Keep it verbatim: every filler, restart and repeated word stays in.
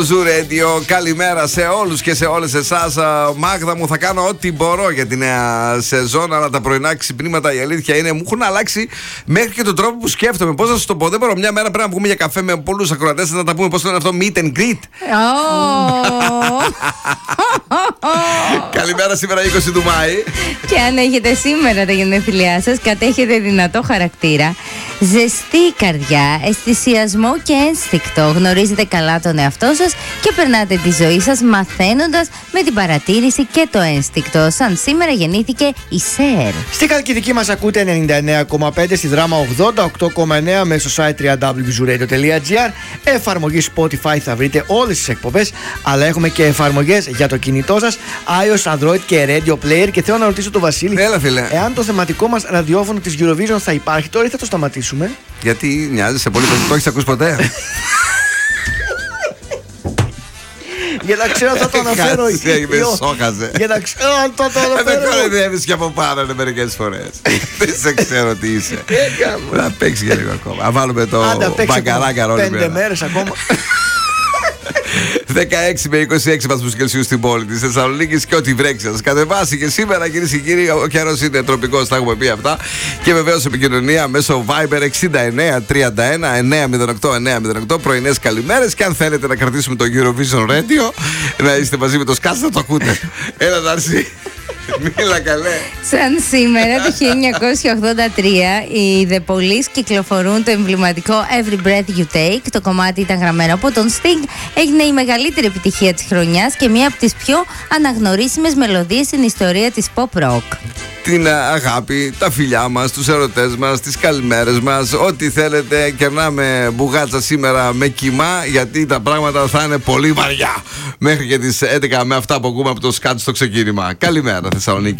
Ζου Radio, καλημέρα σε όλους και σε όλες εσάς. Μάγδα μου, θα κάνω ό,τι μπορώ για τη νέα σεζόν, αλλά τα πρωινά ξυπνήματα η αλήθεια είναι μου έχουν αλλάξει μέχρι και τον τρόπο που σκέφτομαι. Πώς να σας το πω, δεν μπορώ. Μια μέρα πρέπει να βγούμε για καφέ με πολλούς ακροατές, να τα πούμε πώς είναι αυτό meet and greet. Oh. Καλημέρα, σήμερα είκοσι του Μάη. Και αν έχετε σήμερα τα γενέθλιά σας, κατέχετε δυνατό χαρακτήρα, ζεστή καρδιά, αισθησιασμό και ένστικτο. Γνωρίζετε καλά τον εαυτό σας και περνάτε τη ζωή σας μαθαίνοντας με την παρατήρηση και το ένστικτο. Σαν σήμερα γεννήθηκε η Σέρ. Στη Χαλκιδική μας ακούτε ενενήντα εννέα κόμμα πέντε, στη Δράμα ογδόντα οκτώ κόμμα εννέα, μέσω site double-u double-u double-u τελεία zuradio τελεία gr. Εφαρμογή Spotify θα βρείτε όλες τις εκπομπές, αλλά έχουμε και εφαρμογές για το κινητό σας, iOS, Android και Radio Player. Και θέλω να ρωτήσω τον Βασίλη, Έλα, φίλε. εάν το θεματικό μας ραδιόφωνο της Eurovision θα υπάρχει τώρα ή θα το σταματήσουμε? Γιατί μοιάζεσαι πολύ, το έχεις ακούσει ποτέ? Για να ξέρω αν θα το αναφέρω. Με σώχαζε. Για να ξέρω αν θα το αναφέρω. Δεν κοροϊδεύεις και από πάνω μερικές φορές. Δεν σε ξέρω τι είσαι. Να παίξει για λίγο ακόμα. Να βάλουμε το μπαγκαράκια όλη πέντε μέρες ακόμα. δεκαέξι με είκοσι έξι βαθμούς Κελσίου στην πόλη της Θεσσαλονίκης και ό,τι βρέξει σας κατεβάσει. Και σήμερα, κυρίες και κύριοι, ο καιρός είναι τροπικός, τα έχουμε πει αυτά. Και βεβαίως επικοινωνία μέσω Viber εξήντα εννέα τριάντα ένα εννιακόσια οκτώ εννιακόσια οκτώ. Πρωινές καλημέρες. Και αν θέλετε να κρατήσουμε το Eurovision Radio, να είστε μαζί με το Σκάτς, να το ακούτε. Έλα, Νάρση. Μίλα καλέ. Σαν σήμερα το χίλια εννιακόσια ογδόντα τρία οι The Police κυκλοφορούν το εμβληματικό Every Breath You Take. Το κομμάτι ήταν γραμμένο από τον Sting. Έγινε η μεγαλύτερη επιτυχία της χρονιάς και μία από τις πιο αναγνωρίσιμες μελωδίες στην ιστορία της pop rock. Την αγάπη, τα φιλιά μας, τους ερωτές μας, τις καλημέρες μας, ό,τι θέλετε. Κερνάμε μπουγάτσα σήμερα με κοιμά, γιατί τα πράγματα θα είναι πολύ βαριά μέχρι και τις έντεκα με αυτά που ακούμε από το Σκάτς στο ξεκίνημα. Καλημέρα, Θεσσαλονίκη.